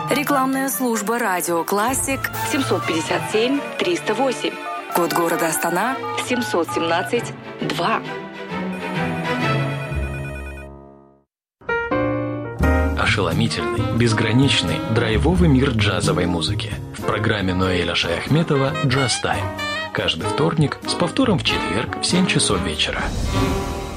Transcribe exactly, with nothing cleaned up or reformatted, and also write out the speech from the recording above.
Рекламная служба «Радио Классик» семьсот пятьдесят семь триста восемь. Код города Астана семьсот семнадцать два. Ошеломительный, безграничный, драйвовый мир джазовой музыки. В программе Ноэля Шаяхметова «Джаз Тайм». Каждый вторник с повтором в четверг в семь часов вечера.